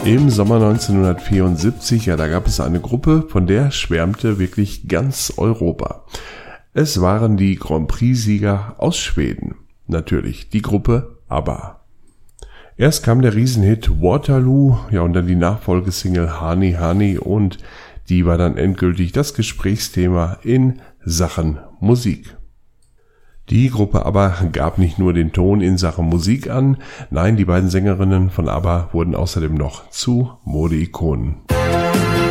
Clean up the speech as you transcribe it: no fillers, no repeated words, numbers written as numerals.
Im Sommer 1974, ja, da gab es eine Gruppe, von der schwärmte wirklich ganz Europa. Es waren die Grand Prix-Sieger aus Schweden. Natürlich die Gruppe ABBA. Erst kam der Riesenhit Waterloo, ja, und dann die Nachfolgesingle Honey Honey, und die war dann endgültig das Gesprächsthema in Sachen Musik. Die Gruppe ABBA gab nicht nur den Ton in Sachen Musik an, nein, die beiden Sängerinnen von ABBA wurden außerdem noch zu Modeikonen.